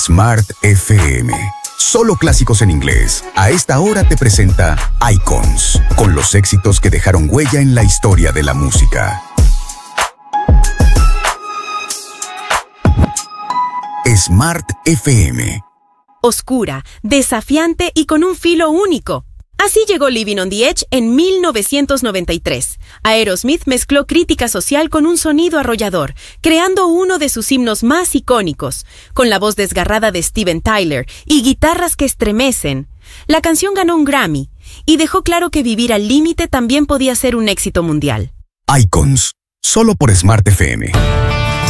Smart FM. Solo clásicos en inglés. A esta hora te presenta Icons, con los éxitos que dejaron huella en la historia de la música. Smart FM. Oscura, desafiante y con un filo único. Así llegó Living on the Edge en 1993. Aerosmith mezcló crítica social con un sonido arrollador, creando uno de sus himnos más icónicos, con la voz desgarrada de Steven Tyler y guitarras que estremecen. La canción ganó un Grammy y dejó claro que vivir al límite también podía ser un éxito mundial. Icons, solo por Smart FM.